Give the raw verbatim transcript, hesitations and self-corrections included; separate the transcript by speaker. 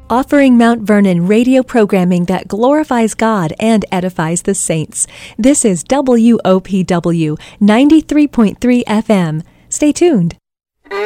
Speaker 1: offering Mount Vernon radio programming that glorifies God and edifies the saints. This is W O P W ninety-three point three F M. Stay tuned.